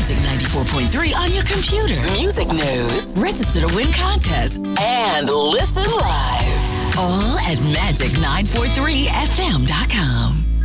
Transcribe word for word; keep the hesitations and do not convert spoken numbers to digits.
Magic ninety-four point three on your computer. Music news, register to win contests, and listen live. All at magic nine four three F M dot com.